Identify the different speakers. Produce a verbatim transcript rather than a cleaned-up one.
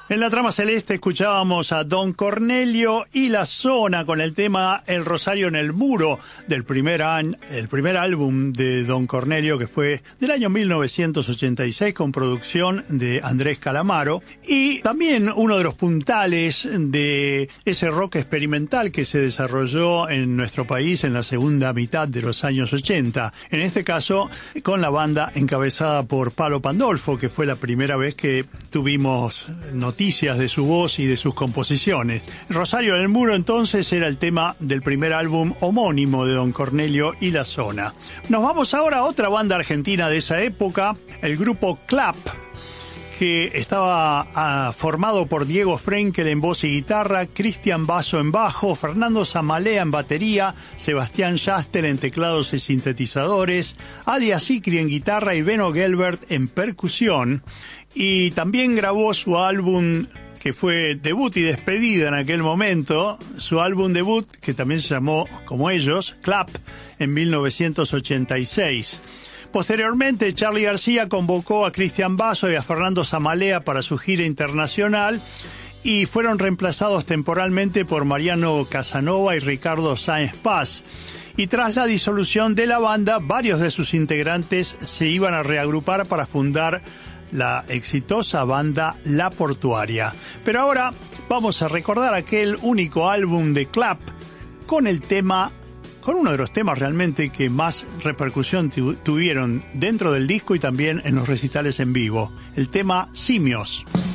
Speaker 1: En la trama celeste escuchábamos a Don Cornelio y La Zona con el tema El Rosario en el Muro del primer, an, el primer álbum de Don Cornelio, que fue del año mil novecientos ochenta y seis con producción de Andrés Calamaro, y también uno de los puntales de ese rock experimental que se desarrolló en nuestro país en la segunda mitad de los años ochenta, en este caso con la banda encabezada por Palo Pandolfo, que fue la primera vez que tuvimos noticias noticias de su voz y de sus composiciones. Rosario en el Muro entonces era el tema del primer álbum homónimo de Don Cornelio y La Zona. Nos vamos ahora a otra banda argentina de esa época, el grupo Clap, que estaba ah, formado por Diego Frenkel en voz y guitarra, Cristian Basso en bajo, Fernando Zamalea en batería, Sebastián Yastel en teclados y sintetizadores, Adi Asicri en guitarra y Beno Gelbert en percusión. Y también grabó su álbum que fue debut y despedida en aquel momento, su álbum debut que también se llamó como ellos, Clap, en mil novecientos ochenta y seis. Posteriormente, Charly García convocó a Cristian Basso y a Fernando Zamalea para su gira internacional y fueron reemplazados temporalmente por Mariano Casanova y Ricardo Sáenz Paz. Y tras la disolución de la banda, varios de sus integrantes se iban a reagrupar para fundar la exitosa banda La Portuaria. Pero ahora vamos a recordar aquel único álbum de Clap con el tema, con uno de los temas realmente que más repercusión tu- tuvieron dentro del disco y también en los recitales en vivo, el tema Simios.